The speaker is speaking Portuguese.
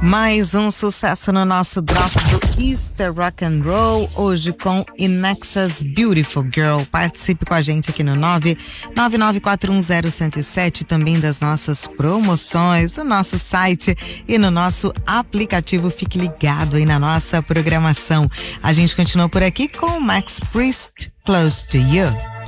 Mais um sucesso no nosso drop do Easter Rock and Roll, hoje com Inexa's Beautiful Girl. Participe com a gente aqui no 999410107, também das nossas promoções, no nosso site e no nosso aplicativo. Fique ligado aí na nossa programação. A gente continua por aqui com Max Priest, Close to You.